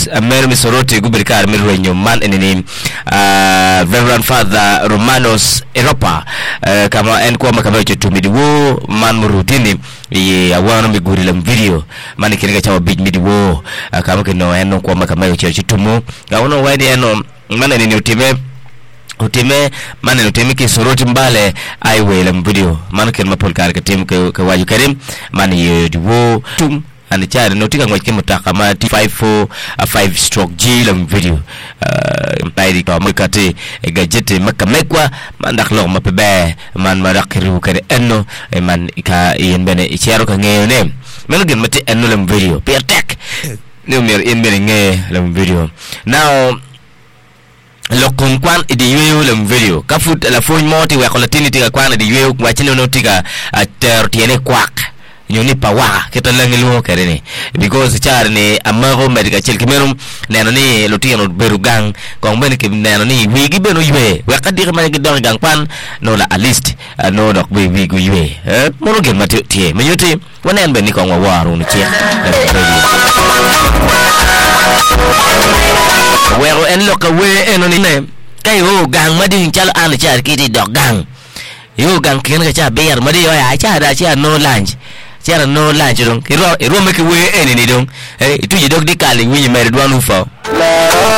Amer Misorote gubirikar mirwenyo man enini Reverend Father Romanos Europa kama en kwa makabao midiwo man murutini ye awana miguri lam video man kinga chawa big midiwo kama kino eno kwa makabao chitumu kaona wadi eno man enini utime man utime ki soroti mbale aiwe lam video man kin mapol kar katim ka waju karim man ye diwo tum and chari notika ngwa kimutaka mati 5 stroke G lam video mtairi kwa mwikati gajeti makamekwa mandaklo mapebe man marakiru kare eno man ika ienbene ichiaro ka ngeyo ne menugin mati eno lam video pia tek ni umir ienbene nge lam video now lokon kwan idiyo lam video kafut la phone moti wa kolatini tika kwan idiyo kwa chini notika tertiene kwak nyoni pawa kita langi luo kerene because char ni amago medical chilkimerum neno ni lotia no berugang kong ben ke neno ni wigi beno ywe we kadi ma ngi dong gang pan no la at least no dok we wigu ywe mono gen mate tie menyuti wonen ben ni kong waru ni che we en loka we eno ni ne kai o gang madi chal an char kiti dok gang yo gang ken ga cha ber madi yo ya cha da cha no lunch Chara no lunch dong. Iro make we any dong. Itu je dok di kali winyi mere dwan ufo.